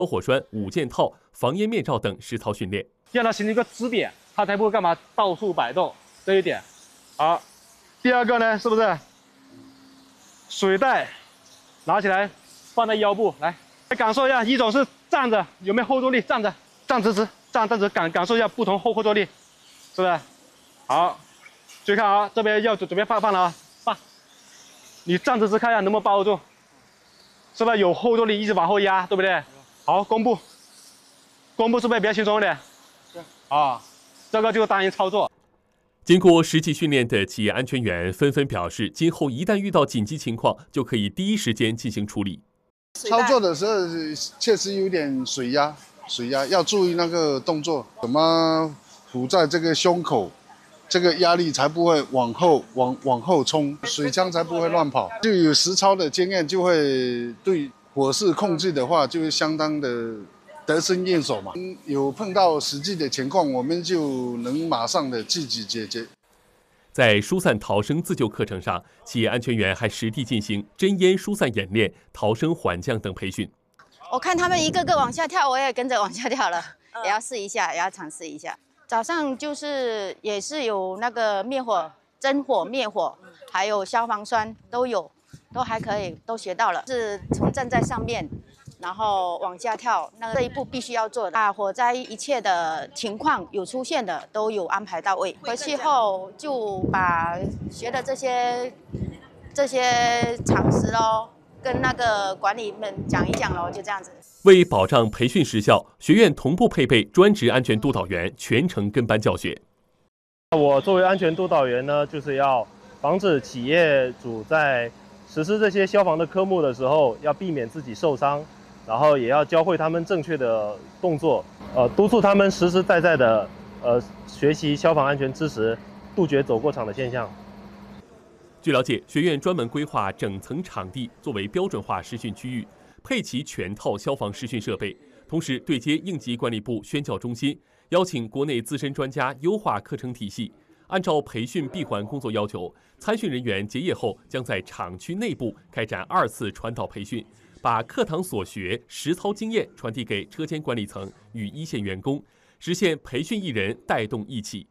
火栓、五件套、防烟面罩等实操训练， 让它形成一个支点，它才不会干嘛到处摆动。这一点，好。第二个呢，是不是水袋拿起来放在腰部来感受一下？一种是站着，有没有后坐力？站着，站直直，站直感受一下不同后坐力，是不是？好，注意看啊，这边要准备放了啊，放。你站直直看一下能不能把握住，是不是有后坐力一直往后压，对不对？好，弓步是不是比较轻松一点？对。啊，这个就是单人操作。 经过实际训练的企业安全员纷纷表示，今后一旦遇到紧急情况，就可以第一时间进行处理。 操作的时候确实有点水压，要注意那个动作，怎么扶在这个胸口，这个压力才不会往后冲，水枪才不会乱跑。就有实操的经验，就会对火势控制的话，就会相当的得心应手嘛。有碰到实际的情况，我们就能马上的自己解决。 在疏散逃生自救课程上，企业安全员还实地进行真烟疏散演练、逃生缓降等培训。 我看他们一个个往下跳，我也跟着往下跳了，也要试一下，也要尝试一下。早上就是也是有那个灭火、真火、灭火，还有消防栓都有，都还可以，都学到了。是从站在上面，然后往下跳，这一步必须要做的。啊，火灾一切的情况有出现的都有安排到位。回去后就把学的这些常识咯，跟那个管理们讲一讲咯，就这样子。 为保障培训时效，学院同步配备专职安全督导员，全程跟班教学。 我作为安全督导员呢，就是要防止企业主在实施这些消防的科目的时候，要避免自己受伤，然后也要教会他们正确的动作，督促他们实实在在的学习消防安全知识，杜绝走过场的现象。 据了解，学院专门规划整层场地作为标准化实训区域，配齐全套消防实训设备，同时对接应急管理部宣教中心，邀请国内资深专家优化课程体系。按照培训闭环工作要求，参训人员结业后将在厂区内部开展2次传导培训，把课堂所学、实操经验传递给车间管理层与一线员工，实现培训一人带动一起。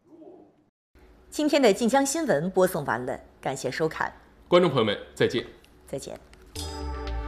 今天的晋江新闻播送完了，感谢收看， 观众朋友们，再见。 再见。